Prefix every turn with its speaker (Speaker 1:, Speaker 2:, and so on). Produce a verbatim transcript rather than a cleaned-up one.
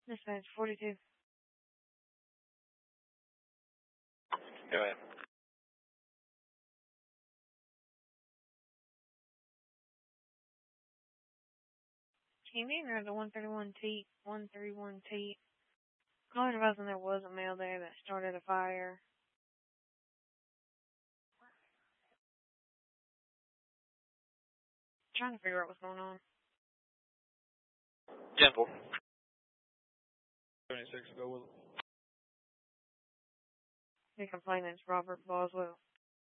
Speaker 1: Dispatch forty-two.
Speaker 2: Go ahead.
Speaker 1: Can you meet me at the one thirty-one T, one thirty-one T? Calling about when there was a male there that started a fire. Trying to figure out what's going on.
Speaker 2: Gentle. seventy-six, go with it.
Speaker 1: The complainant's Robert Boswell.